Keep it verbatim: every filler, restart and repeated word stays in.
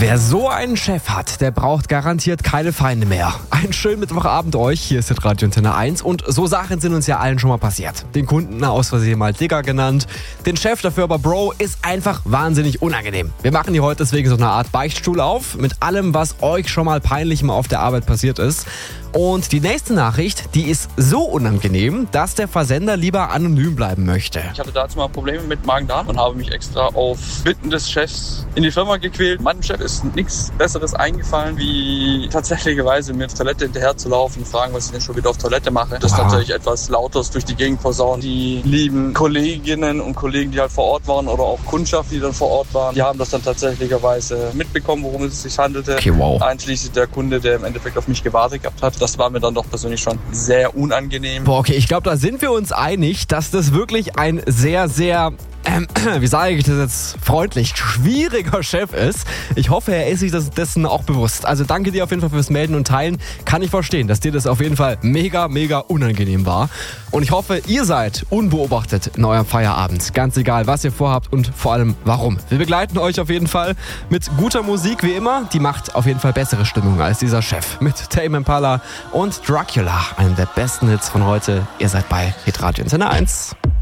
Wer so einen Chef hat, der braucht garantiert keine Feinde mehr. Einen schönen Mittwochabend euch, hier ist das Radio Antenne eins und so Sachen sind uns ja allen schon mal passiert. Den Kunden aus Versehen mal Digger genannt, den Chef dafür aber Bro, ist einfach wahnsinnig unangenehm. Wir machen hier heute deswegen so eine Art Beichtstuhl auf, mit allem, was euch schon mal peinlich mal auf der Arbeit passiert ist. Und die nächste Nachricht, die ist so unangenehm, dass der Versender lieber anonym bleiben möchte. Ich hatte dazu mal Probleme mit Magen-Darm und habe mich extra auf Bitten des Chefs in die Firma gequält. Meinem Chef ist nichts Besseres eingefallen, wie tatsächlicherweise mir auf Toilette hinterher zu laufen und fragen, was ich denn schon wieder auf Toilette mache. Das ist tatsächlich etwas Lautes durch die Gegend posaunen. Die lieben Kolleginnen und Kollegen, die halt vor Ort waren oder auch Kundschaft, die dann vor Ort waren, die haben das dann tatsächlicherweise mitbekommen, worum es sich handelte. Okay, wow. Einschließlich der Kunde, der im Endeffekt auf mich gewartet gehabt hat. Das war mir dann doch persönlich schon sehr unangenehm. Boah, okay, ich glaube, da sind wir uns einig, dass das wirklich ein sehr, sehr, ähm, wie sage ich das jetzt freundlich, schwieriger Chef ist. Ich hoffe, er ist sich das, dessen auch bewusst. Also danke dir auf jeden Fall fürs Melden und Teilen. Kann ich verstehen, dass dir das auf jeden Fall mega, mega unangenehm war. Und ich hoffe, ihr seid unbeobachtet in eurem Feierabend. Ganz egal, was ihr vorhabt und vor allem warum. Wir begleiten euch auf jeden Fall mit guter Musik wie immer. Die macht auf jeden Fall bessere Stimmung als dieser Chef. Mit Tame Impala und Dracula, einem der besten Hits von heute. Ihr seid bei Hitradio Antenne eins.